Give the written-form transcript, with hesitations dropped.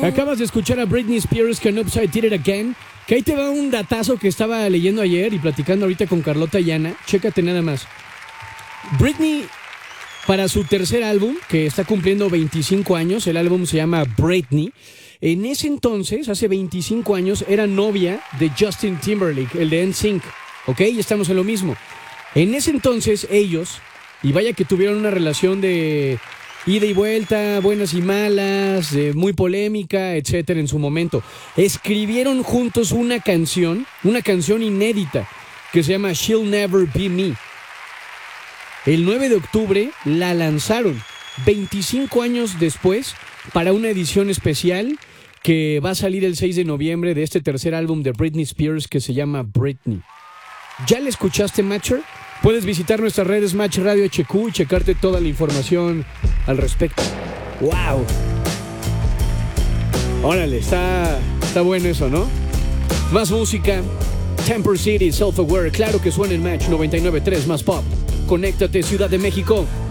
Acabas de escuchar a Britney Spears con Upside Did It Again. Que ahí te va un datazo que estaba leyendo ayer y platicando ahorita con Carlota Llana. Chécate nada más. Britney, para su tercer álbum, que está cumpliendo 25 años, el álbum se llama Britney. En ese entonces, hace 25 años, era novia de Justin Timberlake, el de NSYNC. ¿Ok? Y estamos en lo mismo. En ese entonces, ellos, y vaya que tuvieron una relación de ida y vuelta, buenas y malas, muy polémica, etcétera, en su momento. Escribieron juntos una canción inédita, que se llama She'll Never Be Me. El 9 de octubre la lanzaron, 25 años después, para una edición especial que va a salir el 6 de noviembre de este tercer álbum de Britney Spears que se llama Britney. ¿Ya le escuchaste, Matcher? Puedes visitar nuestras redes Match Radio HQ y checarte toda la información al respecto. ¡Wow! Órale, está bueno eso, ¿no? Más música. Temper City, Self-Aware. Claro que suena en Match 99.3 más pop. Conéctate, Ciudad de México.